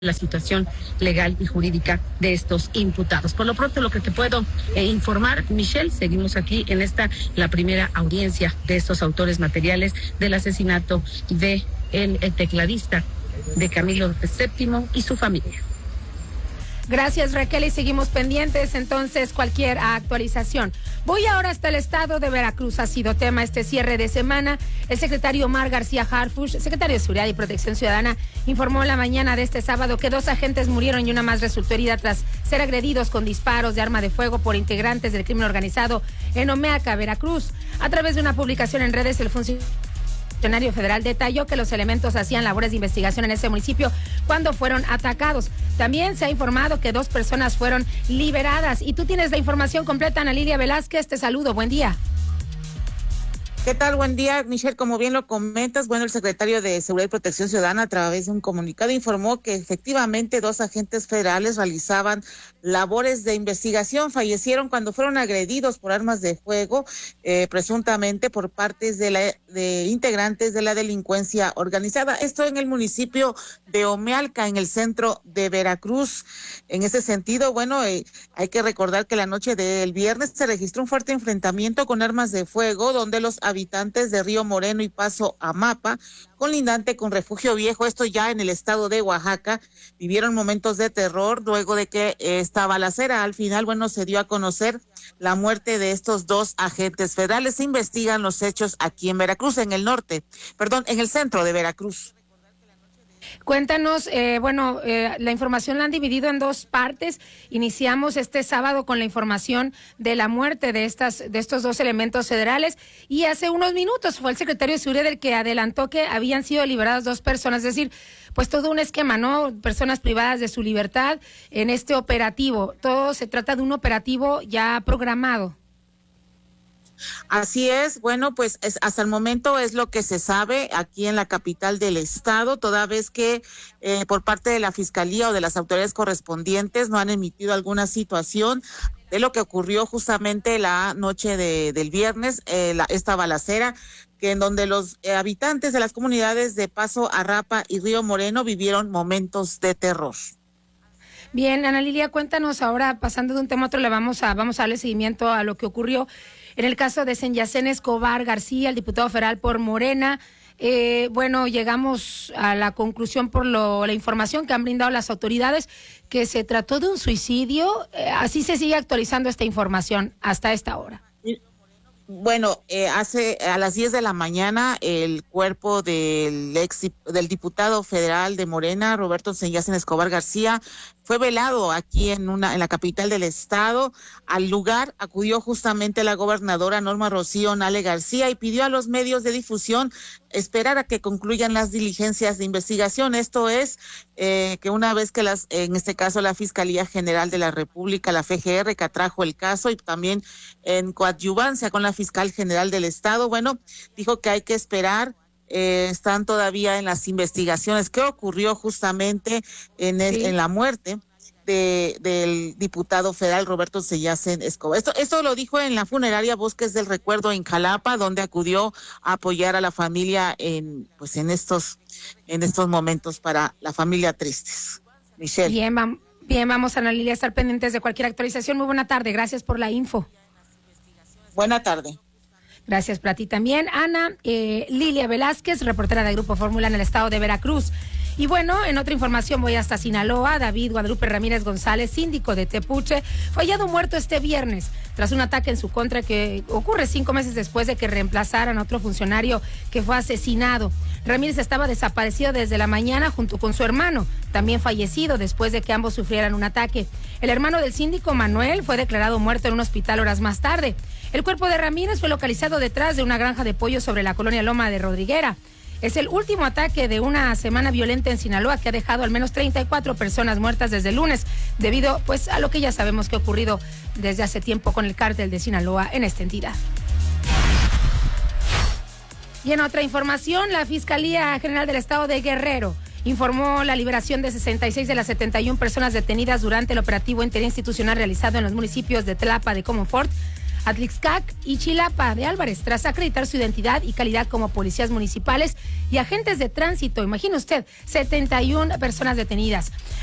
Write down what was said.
la situación legal y jurídica de estos imputados. Por lo pronto, lo que te puedo informar, Michelle, seguimos aquí en la primera audiencia de estos autores materiales del asesinato de el tecladista de Camilo VII y su familia. Gracias, Raquel, y seguimos pendientes entonces cualquier actualización. Voy ahora hasta el estado de Veracruz. Ha sido tema este cierre de semana. El secretario Omar García Harfuch, secretario de Seguridad y Protección Ciudadana, informó la mañana de este sábado que 2 agentes murieron y una más resultó herida tras ser agredidos con disparos de arma de fuego por integrantes del crimen organizado en Omeaca, Veracruz. A través de una publicación en redes, el funcionario federal detalló que los elementos hacían labores de investigación en ese municipio cuando fueron atacados. También se ha informado que 2 personas fueron liberadas. Y tú tienes la información completa, Ana Lilia Velázquez. Te saludo. Buen día. ¿Qué tal? Buen día, Michelle. Como bien lo comentas, el secretario de Seguridad y Protección Ciudadana, a través de un comunicado, informó que efectivamente 2 agentes federales realizaban labores de investigación. Fallecieron cuando fueron agredidos por armas de fuego, presuntamente por partes de integrantes de la delincuencia organizada. Esto en el municipio de Omealca, en el centro de Veracruz. En ese sentido, hay que recordar que la noche del viernes se registró un fuerte enfrentamiento con armas de fuego, donde los habitantes de Río Moreno y Paso Amapa, colindante con Refugio Viejo, esto ya en el estado de Oaxaca, vivieron momentos de terror luego de que esta balacera al final, se dio a conocer la muerte de estos 2 agentes federales. Se investigan los hechos aquí en Veracruz, en el centro de Veracruz. Cuéntanos, la información la han dividido en 2 partes. Iniciamos este sábado con la información de la muerte de estos 2 elementos federales, y hace unos minutos fue el secretario de Seguridad el que adelantó que habían sido liberadas 2 personas, es decir, pues todo un esquema, ¿no? Personas privadas de su libertad en este operativo. Todo se trata de un operativo ya programado. Así es, hasta el momento es lo que se sabe aquí en la capital del estado, toda vez que por parte de la Fiscalía o de las autoridades correspondientes no han emitido alguna situación de lo que ocurrió justamente la noche del viernes, esta balacera, que en donde los habitantes de las comunidades de Paso Arrapa y Río Moreno vivieron momentos de terror. Bien, Ana Lilia, cuéntanos ahora, pasando de un tema a otro, vamos a darle seguimiento a lo que ocurrió en el caso de Senyacén Escobar García, el diputado federal por Morena. Llegamos a la conclusión por la información que han brindado las autoridades, que se trató de un suicidio. Así se sigue actualizando esta información hasta esta hora. Hace a las 10 de la mañana el cuerpo del diputado federal de Morena, Roberto Senyacén Escobar García, fue velado aquí en la capital del estado. Al lugar acudió justamente la gobernadora Norma Rocío Nale García y pidió a los medios de difusión esperar a que concluyan las diligencias de investigación. Esto es, que una vez que en este caso la Fiscalía General de la República, la FGR, que atrajo el caso, y también en coadyuvancia con la Fiscal General del Estado, dijo que hay que esperar. Están todavía en las investigaciones. ¿Qué ocurrió justamente en la muerte del diputado federal Roberto Senyacén Escobar? Esto lo dijo en la funeraria Bosques del Recuerdo en Jalapa, donde acudió a apoyar a la familia en estos momentos para la familia tristes. Michelle. Bien, vamos, Ana Lilia, a estar pendientes de cualquier actualización. Muy buena tarde, gracias por la info. Buena tarde. Gracias para ti también, Ana. Lilia Velázquez, reportera de Grupo Fórmula en el estado de Veracruz. Y en otra información voy hasta Sinaloa. David Guadalupe Ramírez González, síndico de Tepuche, fue hallado muerto este viernes tras un ataque en su contra que ocurre 5 meses después de que reemplazaran a otro funcionario que fue asesinado. Ramírez estaba desaparecido desde la mañana junto con su hermano, también fallecido después de que ambos sufrieran un ataque. El hermano del síndico, Manuel, fue declarado muerto en un hospital horas más tarde. El cuerpo de Ramírez fue localizado detrás de una granja de pollo sobre la colonia Loma de Rodriguera. Es el último ataque de una semana violenta en Sinaloa que ha dejado al menos 34 personas muertas desde el lunes, debido a lo que ya sabemos que ha ocurrido desde hace tiempo con el cártel de Sinaloa en esta entidad. Y en otra información, la Fiscalía General del Estado de Guerrero informó la liberación de 66 de las 71 personas detenidas durante el operativo interinstitucional realizado en los municipios de Tlapa de Comonfort, Atlixcac y Chilapa de Álvarez, tras acreditar su identidad y calidad como policías municipales y agentes de tránsito. Imagine usted, 71 personas detenidas.